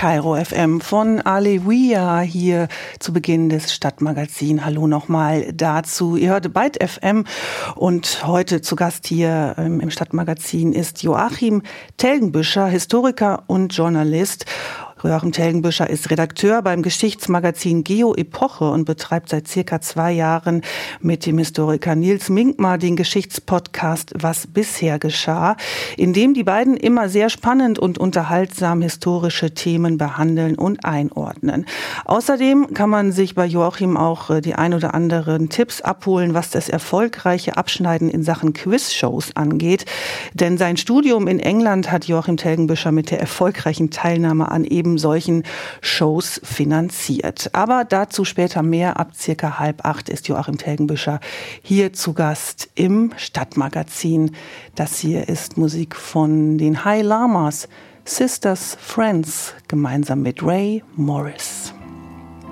Kairo FM von Alewiya hier zu Beginn des Stadtmagazin. Hallo nochmal dazu. Ihr hört Byte FM und heute zu Gast hier im Stadtmagazin ist Joachim Telgenbüscher, Historiker und Journalist. Joachim Telgenbüscher ist Redakteur beim Geschichtsmagazin Geo Epoche und betreibt seit circa 2 Jahren mit dem Historiker Nils Minkmar den Geschichtspodcast Was bisher geschah, in dem die beiden immer sehr spannend und unterhaltsam historische Themen behandeln und einordnen. Außerdem kann man sich bei Joachim auch die ein oder anderen Tipps abholen, was das erfolgreiche Abschneiden in Sachen Quizshows angeht. Denn sein Studium in England hat Joachim Telgenbüscher mit der erfolgreichen Teilnahme an eben solchen Shows finanziert. Aber dazu später mehr. Ab circa 7:30 ist Joachim Telgenbüscher hier zu Gast im Stadtmagazin. Das hier ist Musik von den High Lamas, Sisters Friends, gemeinsam mit Ray Morris.